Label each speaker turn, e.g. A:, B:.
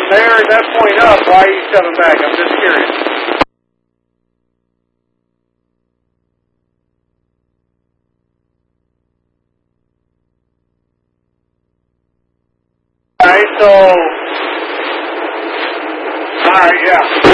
A: there at that point up, why are you coming back? I'm just curious. Alright, so... Alright, yeah.